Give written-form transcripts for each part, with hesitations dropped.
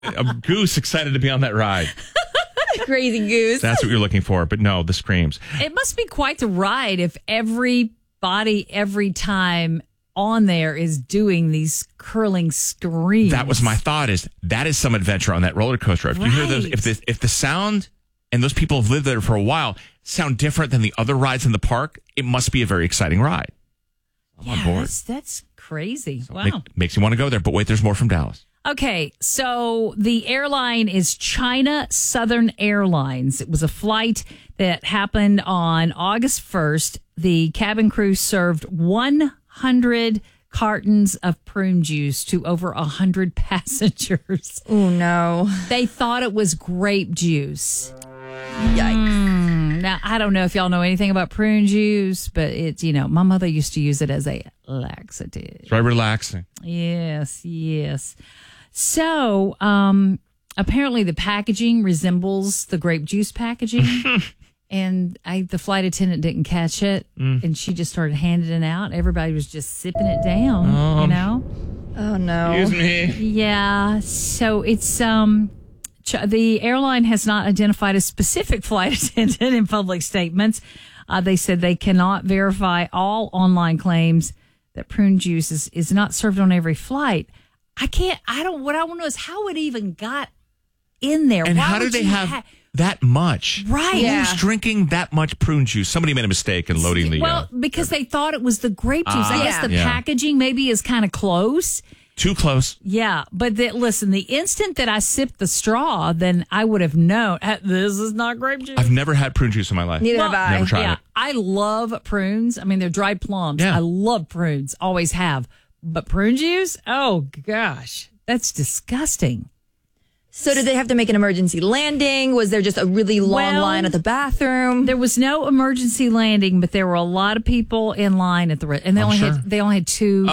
A goose excited to be on that ride. Crazy goose. That's what you're looking for. But no, the screams. It must be quite the ride if everybody every time on there is doing these curling screams. That was my thought. That is some adventure on that roller coaster. If you hear those, if the sound and those people have lived there for a while sound different than the other rides in the park, it must be a very exciting ride. I'm on board. That's crazy. So Wow. Makes you want to go there. But wait, there's more from Dallas. Okay, so the airline is China Southern Airlines. It was a flight that happened on August 1st. The cabin crew served 100 cartons of prune juice to over 100 passengers. Oh, no. They thought it was grape juice. Yikes. Now, I don't know if y'all know anything about prune juice, but it's, my mother used to use it as a laxative. It's very relaxing. Yes. So, apparently the packaging resembles the grape juice packaging. And the flight attendant didn't catch it. And she just started handing it out. Everybody was just sipping it down, Oh, no. Excuse me. Yeah. So it's, the airline has not identified a specific flight attendant in public statements. They said they cannot verify all online claims that prune juice is not served on every flight. What I want to know is how it even got in there. And Why how do would they you have that much? Right. Who's drinking that much prune juice? Somebody made a mistake in loading the... Well, because they thought it was the grape juice. I guess the packaging maybe is kind of close. Too close. Yeah, but listen, the instant that I sipped the straw, then I would have known this is not grape juice. I've never had prune juice in my life. Neither have I. Never tried it. I love prunes. I mean, they're dried plums. Yeah. I love prunes. Always have. But prune juice? Oh, gosh. That's disgusting. So did they have to make an emergency landing? Was there just a really long line at the bathroom? There was no emergency landing, but there were a lot of people in line at the and they only had two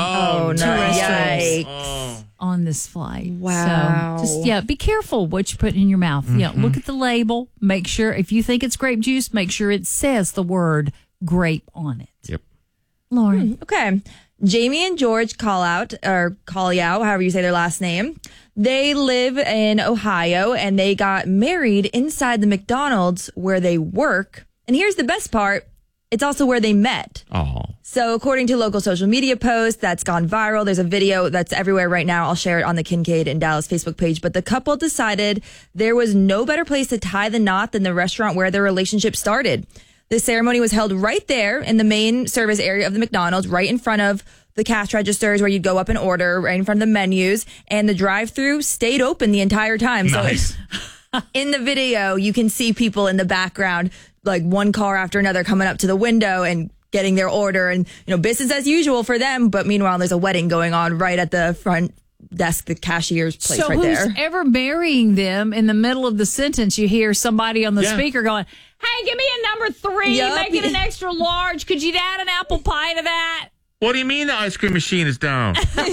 Yikes. on this flight. Wow. So just be careful what you put in your mouth. Yeah, look at the label. Make sure if you think it's grape juice, make sure it says the word grape on it. Yep. Lauren. Okay. Jamie and George Colliau, however you say their last name. They live in Ohio and they got married inside the McDonald's where they work. And here's the best part. It's also where they met. Oh. So according to local social media posts, that's gone viral. There's a video that's everywhere right now. I'll share it on the Kincaid and Dallas Facebook page. But the couple decided there was no better place to tie the knot than the restaurant where their relationship started. The ceremony was held right there in the main service area of the McDonald's, right in front of the cash registers where you'd go up and order, right in front of the menus. And the drive-thru stayed open the entire time. Nice. So in the video, you can see people in the background, like one car after another coming up to the window and getting their order. And, business as usual for them. But meanwhile, there's a wedding going on right at the front desk, the cashier's place right there. So who's ever marrying them in the middle of the sentence, you hear somebody on the speaker going, hey, give me a number 3, make it an extra large. Could you add an apple pie to that? What do you mean the ice cream machine is down?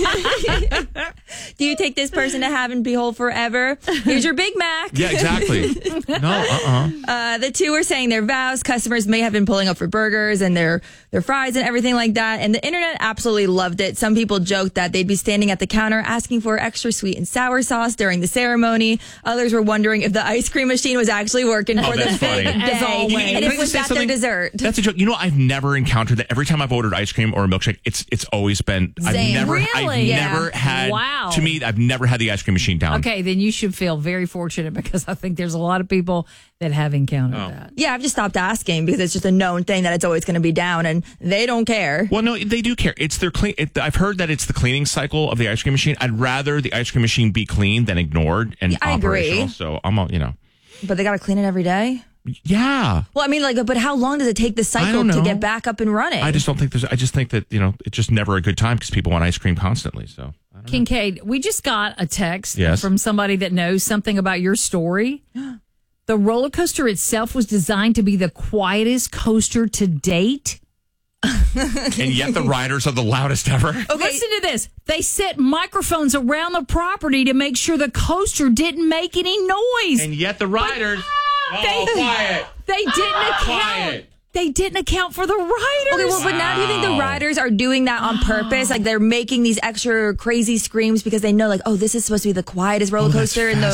Do you take this person to have and behold forever? Here's your Big Mac. Yeah, exactly. No, The two were saying their vows. Customers may have been pulling up for burgers and their fries and everything like that. And the internet absolutely loved it. Some people joked that they'd be standing at the counter asking for extra sweet and sour sauce during the ceremony. Others were wondering if the ice cream machine was actually working for the big day. As always. And if was that their dessert. That's a joke. I've never encountered that. Every time I've ordered ice cream or a milkshake, it's always been. Same. I've Really? never had. Wow. To me, I've never had the ice cream machine down. Okay, then you should feel very fortunate because I think there's a lot of people that have encountered that. Yeah, I've just stopped asking because it's just a known thing that it's always going to be down and they don't care. Well, no, they do care. It's their clean. I've heard that it's the cleaning cycle of the ice cream machine. I'd rather the ice cream machine be clean than ignored and I operational. agree. So I'm, But they got to clean it every day? Yeah. Well, I mean, but how long does it take the cycle to get back up and running? I just don't think I just think that, it's just never a good time because people want ice cream constantly. So, I don't know. Kincaid, we just got a text Yes. from somebody that knows something about your story. The roller coaster itself was designed to be the quietest coaster to date. And yet the riders are the loudest ever. Okay. Listen to this. They set microphones around the property to make sure the coaster didn't make any noise. And yet the riders. Quiet. They didn't account. Quiet. they didn't account for the riders. Okay, well, but now do you think the riders are doing that on purpose? Like they're making these extra crazy screams because they know, like, oh, this is supposed to be the quietest roller coaster in the